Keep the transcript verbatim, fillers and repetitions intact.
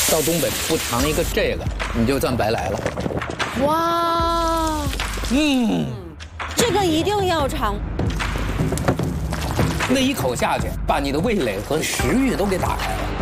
到东北不尝一个这个，你就算白来了。 哇， 嗯， 这个一定要尝。 那一口下去，把你的味蕾和食欲都给打开了。